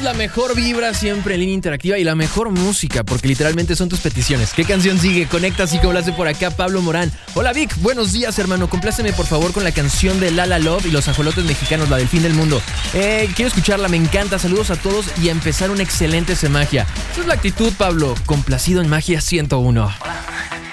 la mejor vibra siempre en línea interactiva y la mejor música, porque literalmente son tus peticiones. ¿Qué canción sigue? Conecta así como lo hace por acá Pablo Morán. Hola Vic, buenos días hermano, compláceme por favor con la canción de La La Love y los ajolotes mexicanos, la del fin del mundo. Quiero escucharla, me encanta, saludos a todos y a empezar una excelente semagia. Esa es la actitud, Pablo, complacido en Magia 101.